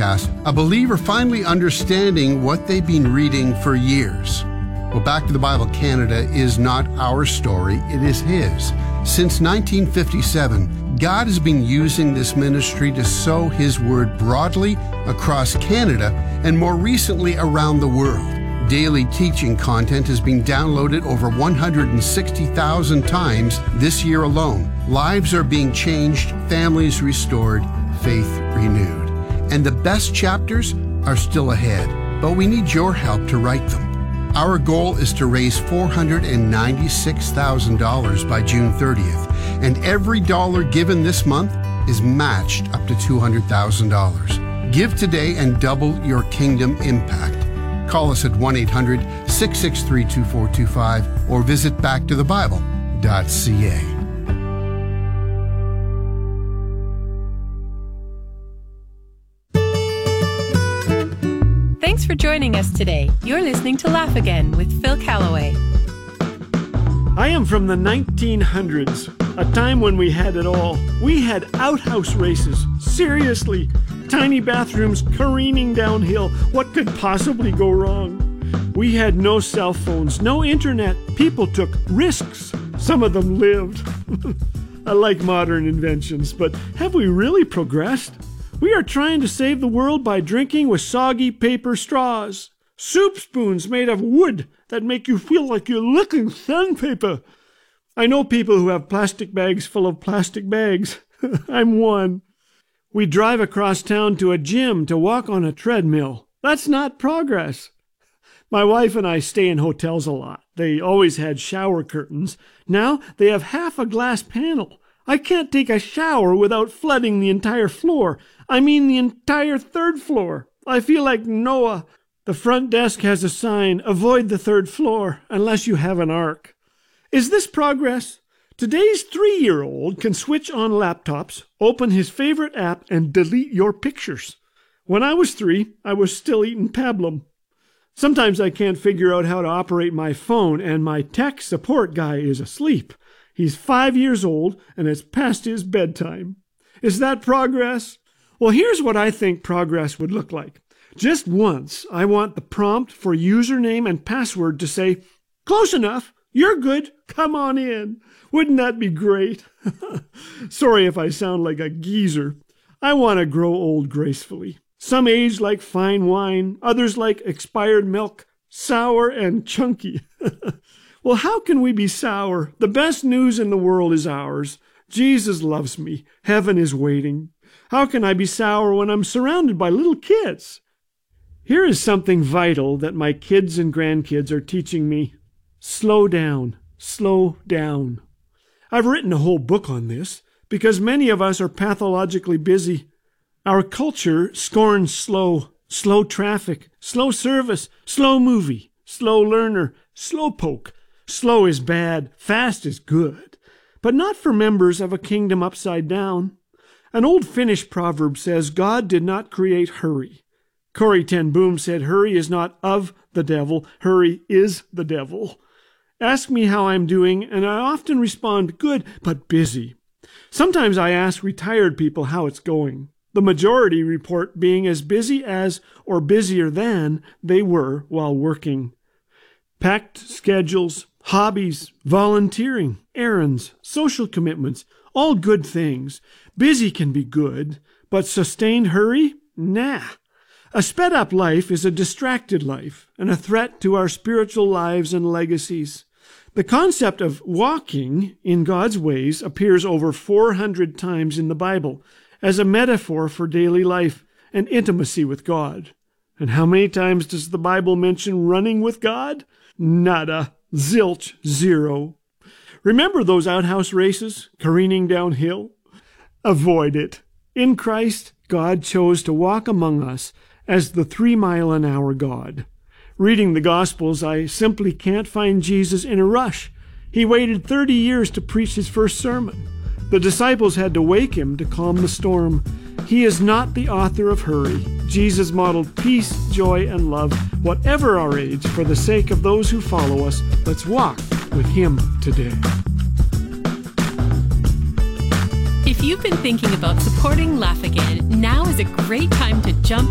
podcast, a believer finally understanding what they've been reading for years. Well, Back to the Bible Canada is not our story, it is His. Since 1957, God has been using this ministry to sow His word broadly across Canada and more recently around the world. Daily teaching content has been downloaded over 160,000 times this year alone. Lives are being changed, families restored, faith renewed. And the best chapters are still ahead, but we need your help to write them. Our goal is to raise $496,000 by June 30th, and every dollar given this month is matched up to $200,000. Give today and double your kingdom impact. Call us at 1-800-663-2425 or visit backtothebible.ca. Thanks for joining us today. You're listening to Laugh Again with Phil Callaway. I am from the 1900s, a time when we had it all. We had outhouse races. Seriously. Tiny bathrooms careening downhill. What could possibly go wrong? We had no cell phones, no internet. People took risks. Some of them lived. I like modern inventions, but have we really progressed? We are trying to save the world by drinking with soggy paper straws. Soup spoons made of wood that make you feel like you're licking sandpaper. I know people who have plastic bags full of plastic bags. I'm one. We drive across town to a gym to walk on a treadmill. That's not progress. My wife and I stay in hotels a lot. They always had shower curtains. Now they have half a glass panel. I can't take a shower without flooding the entire floor. I mean the entire third floor. I feel like Noah. The front desk has a sign, "Avoid the third floor unless you have an ark." Is this progress? Today's 3-year-old can switch on laptops, open his favorite app, and delete your pictures. When I was 3, I was still eating pablum. Sometimes I can't figure out how to operate my phone, and my tech support guy is asleep. He's 5 years old, and it's past his bedtime. Is that progress? Well, here's what I think progress would look like. Just once, I want the prompt for username and password to say, "Close enough. You're good. Come on in." Wouldn't that be great? Sorry if I sound like a geezer. I want to grow old gracefully. Some age like fine wine, others like expired milk, sour and chunky. Well, how can we be sour? The best news in the world is ours. Jesus loves me. Heaven is waiting. How can I be sour when I'm surrounded by little kids? Here is something vital that my kids and grandkids are teaching me. Slow down. Slow down. I've written a whole book on this because many of us are pathologically busy. Our culture scorns slow traffic, slow service, slow movie, slow learner, slow poke. Slow is bad, fast is good, but not for members of a kingdom upside down. An old Finnish proverb says, God did not create hurry. Corrie ten Boom said, hurry is not of the devil, hurry is the devil. Ask me how I'm doing, and I often respond, good, but busy. Sometimes I ask retired people how it's going. The majority report being as busy as or busier than they were while working. Packed schedules, hobbies, volunteering, errands, social commitments, all good things. Busy can be good, but sustained hurry? Nah. A sped-up life is a distracted life and a threat to our spiritual lives and legacies. The concept of walking in God's ways appears over 400 times in the Bible as a metaphor for daily life and intimacy with God. And how many times does the Bible mention running with God? Nada. Zilch. Zero. Remember those outhouse races careening downhill? Avoid it. In Christ, God chose to walk among us as the 3-mile-an-hour God. Reading the Gospels, I simply can't find Jesus in a rush. He waited 30 years to preach his first sermon. The disciples had to wake him to calm the storm. He is not the author of hurry. Jesus modeled peace, joy, and love, whatever our age, for the sake of those who follow us. Let's walk with him today. If you've been thinking about supporting Laugh Again, now is a great time to jump